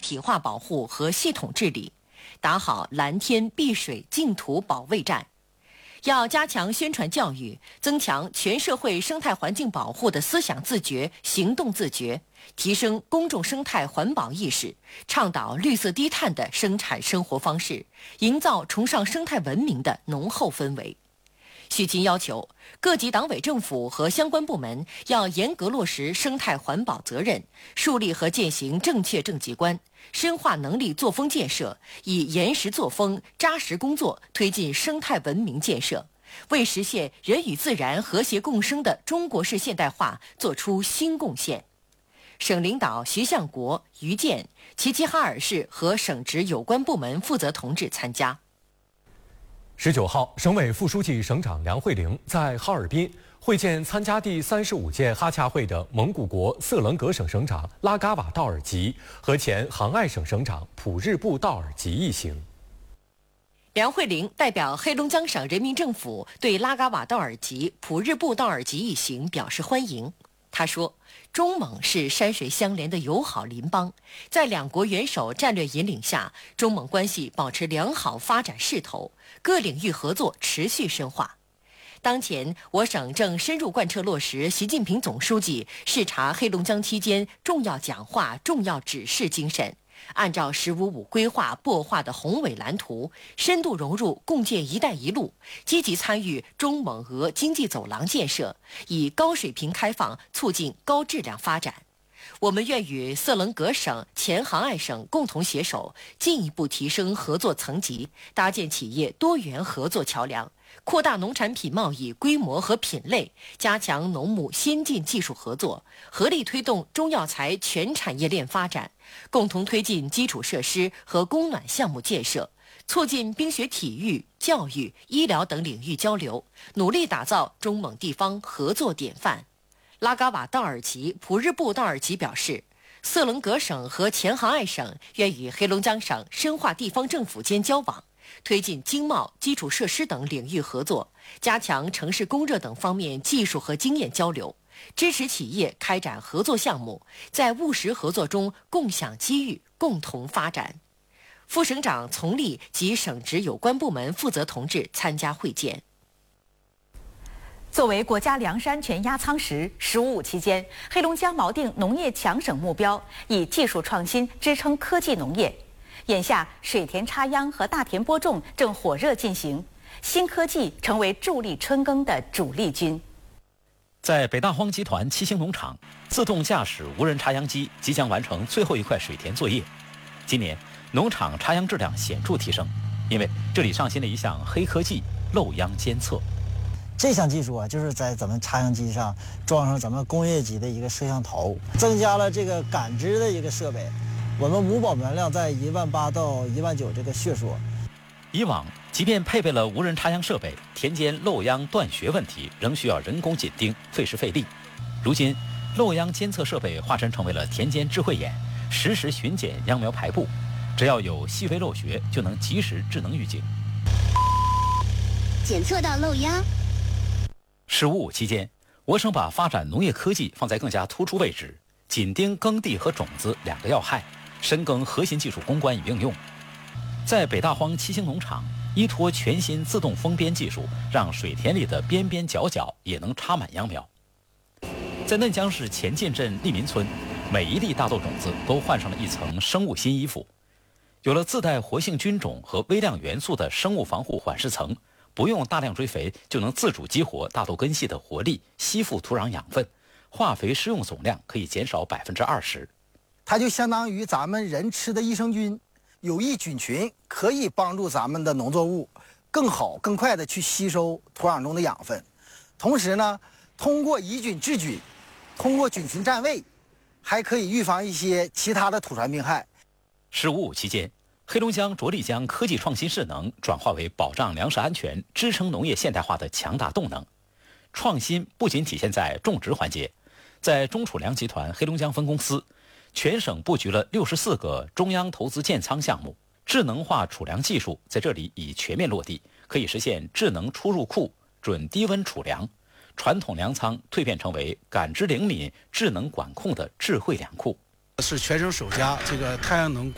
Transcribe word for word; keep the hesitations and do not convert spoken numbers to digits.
体化保护和系统治理，打好蓝天碧水净土保卫战。要加强宣传教育，增强全社会生态环境保护的思想自觉、行动自觉，提升公众生态环保意识，倡导绿色低碳的生产生活方式，营造崇尚生态文明的浓厚氛围。许勤要求各级党委政府和相关部门要严格落实生态环保责任，树立和践行正确政绩观，深化能力作风建设，以严实作风、扎实工作推进生态文明建设，为实现人与自然和谐共生的中国式现代化作出新贡献。省领导徐向国、于健、齐齐哈尔市和省直有关部门负责同志参加。 十九号，省委副书记、省长梁慧玲在哈尔滨会见参加第三十五届哈洽会的蒙古国色楞格省省长拉嘎瓦道尔吉和前杭爱省省长普日布道尔吉一行。 梁慧玲代表黑龙江省人民政府对拉嘎瓦道尔吉、普日布道尔吉一行表示欢迎。他说，中蒙是山水相连的友好邻邦，在两国元首战略引领下，中蒙关系保持良好发展势头，各领域合作持续深化。当前，我省正深入贯彻落实习近平总书记视察黑龙江期间重要讲话、重要指示精神，按照“十五五”规划擘画的宏伟蓝图，深度融入共建“一带一路”，积极参与中蒙俄经济走廊建设，以高水平开放促进高质量发展。我们愿与色楞格省、前杭爱省共同携手，进一步提升合作层级，搭建企业多元合作桥梁，扩大农产品贸易规模和品类，加强农牧先进技术合作，合力推动中药材全产业链发展，共同推进基础设施和供暖项目建设，促进冰雪体育、教育、医疗等领域交流，努力打造中蒙地方合作典范。拉嘎瓦道尔吉、普日布道尔吉表示，色楞格省和前杭爱省愿与黑龙江省深化地方政府间交往，推进经贸、基础设施等领域合作，加强城市供热等方面技术和经验交流，支持企业开展合作项目，在务实合作中共享机遇，共同发展。副省长丛立及省直有关部门负责同志参加会见。 作为国家粮食安全压舱石，十五五期间，黑龙江锚定农业强省目标，以技术创新支撑科技农业。眼下，水田插秧和大田播种正火热进行，新科技成为助力春耕的主力军。 在北大荒集团七星农场，自动驾驶无人插秧机即将完成最后一块水田作业。今年，农场插秧质量显著提升，因为这里上新了一项黑科技——漏秧监测。 这项技术啊，就是在咱们插秧机上装上咱们工业级的一个摄像头，增加了这个感知的一个设备。我们无保原量在一万八到一万九这个血数。 以往，即便配备了无人插秧设备，田间漏秧断穴问题仍需要人工紧盯，费时费力。如今，漏秧监测设备化身成为了田间智慧眼，实时巡检秧苗排布，只要有细微漏穴，就能及时智能预警。 检测到漏秧。 十五五期间，我省把发展农业科技放在更加突出位置，紧盯耕地和种子两个要害，深耕核心技术攻关与应用。在北大荒七星农场，依托全新自动封边技术，让水田里的边边角角也能插满秧苗。在嫩江市前进镇利民村，每一粒大豆种子都换上了一层生物新衣服，有了自带活性菌种和微量元素的生物防护缓释层，不用大量追肥就能自主激活大豆根系的活力，吸附土壤养分，化肥施用总量可以减少百分之二十。 它就相当于咱们人吃的益生菌，有益菌群可以帮助咱们的农作物更好、更快的去吸收土壤中的养分。同时呢，通过抑菌治菌，通过菌群占位，还可以预防一些其他的土传病害。 十五五期间，黑龙江着力将科技创新势能转化为保障粮食安全、支撑农业现代化的强大动能。创新不仅体现在种植环节，在中储粮集团黑龙江分公司，全省布局了六十四个中央投资建仓项目，智能化储粮技术在这里已全面落地，可以实现智能出入库、准低温储粮，传统粮仓蜕变成为感知灵敏、智能管控的智慧粮库。 是全省首家这个太阳能